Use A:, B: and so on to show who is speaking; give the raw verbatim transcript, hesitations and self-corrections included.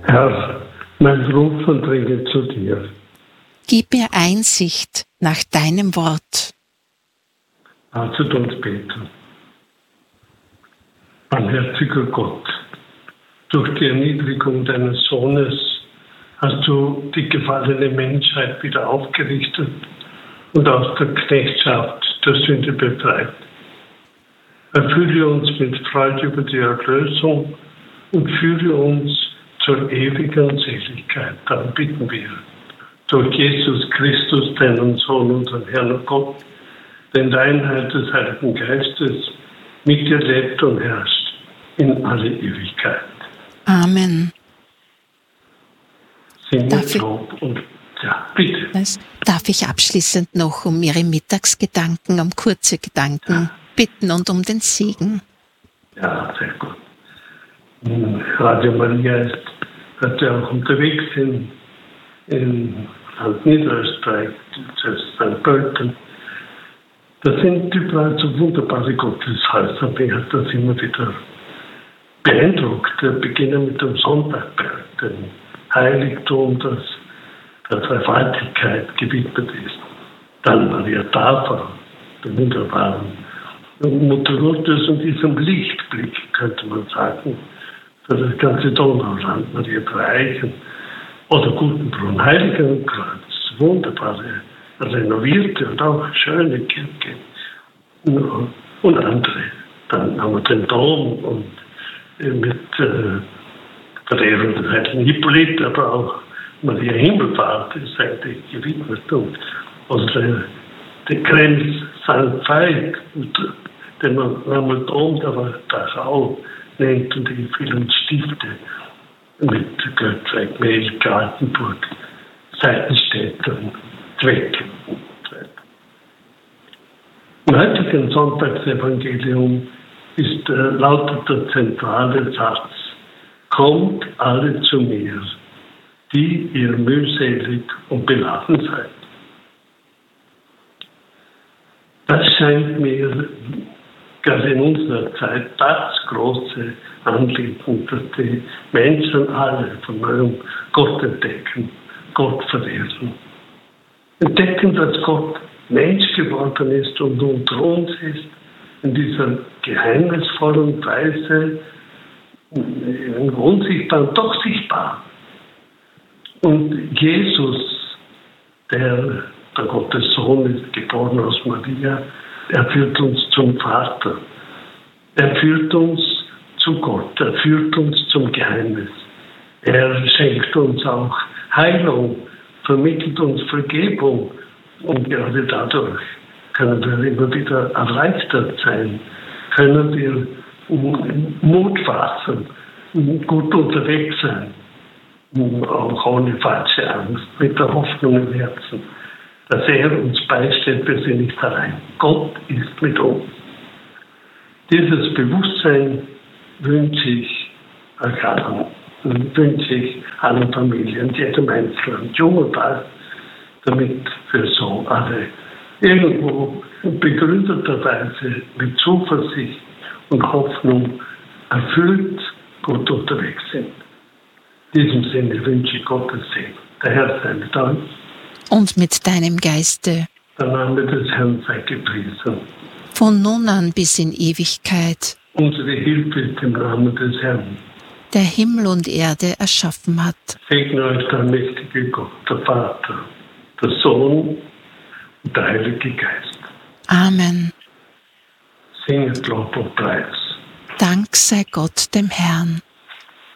A: Herr, mein Ruf und dringe zu dir.
B: Gib mir Einsicht nach deinem Wort.
A: Lasset uns beten. Barmherziger Gott, durch die Erniedrigung deines Sohnes hast du die gefallene Menschheit wieder aufgerichtet und aus der Knechtschaft der Sünde befreit. Erfülle uns mit Freude über die Erlösung und führe uns zur ewigen Seligkeit. Darum bitten wir. Durch Jesus Christus, deinen Sohn, unseren Herrn und Gott, der in der Einheit des Heiligen Geistes mit dir lebt und herrscht in alle Ewigkeit.
B: Amen.
A: Singe Lob und ja, bitte.
B: Darf ich abschließend noch um Ihre Mittagsgedanken, um kurze Gedanken ja. bitten und um den Segen?
A: Ja, sehr gut. Radio Maria ist heute auch unterwegs in, in Niederösterreich, das ist Sankt Pölten. Das sind überall so wunderbare Gotteshäuser. Mich hat das immer wieder beeindruckt. Wir beginnen mit dem Sonntagberg, dem Heiligtum, das der Dreifaltigkeit gewidmet ist. Dann Maria Tafel, der wunderbaren Mutter Gottes und diesem Lichtblick, könnte man sagen, für das ganze Donauland, Maria Dreichen oder Gutenbrunn, Heiligenkreuz, wunderbare, renovierte und auch schöne Kirche und andere. Dann haben wir den Dom und mit äh, Verehrung des heiligen Hippolyt, aber auch Maria Himmelfahrt ist eigentlich gewidmet und unsere der Krems Sankt Veit, den man einmal Dom der Dachau nennt und die vielen Stifte mit Göttweig, Melk, Altenburg, Seitenstädter und Zweck. Im heutigen Sonntagsevangelium ist äh, lautet der zentrale Satz: Kommt alle zu mir, die ihr mühselig und beladen seid. Das scheint mir gerade in unserer Zeit das große Anliegen, dass die Menschen alle von neuem Gott entdecken, Gott verehren. Entdecken, dass Gott Mensch geworden ist und unter uns ist, in dieser geheimnisvollen Weise, unsichtbar und doch sichtbar. Und Jesus, der, der Gottes Sohn ist, geboren aus Maria, er führt uns zum Vater. Er führt uns zu Gott. Er führt uns zum Geheimnis. Er schenkt uns auch Heilung, vermittelt uns Vergebung. Und gerade dadurch können wir immer wieder erleichtert sein, können wir Mut fassen, gut unterwegs sein, auch ohne falsche Angst, mit der Hoffnung im Herzen, dass er uns beisteht, wir sind nicht allein. Gott ist mit uns. Dieses Bewusstsein wünsche ich euch allen, wünsche ich allen Familien, jedem Einzelnen, jung und alt, damit wir so alle irgendwo begründeterweise mit Zuversicht und Hoffnung erfüllt gut unterwegs sind. In diesem Sinne wünsche ich Gottes Segen. Der Herr sei mit euch.
B: Und mit deinem Geiste.
A: Der Name des Herrn sei gepriesen.
B: Von nun an bis in Ewigkeit.
A: Unsere Hilfe ist im Namen des Herrn,
B: der Himmel und Erde erschaffen hat.
A: Segne euch der mächtige Gott, der Vater, der Sohn und der Heilige Geist.
B: Amen.
A: Singet Lob und Preis.
B: Dank sei Gott dem Herrn.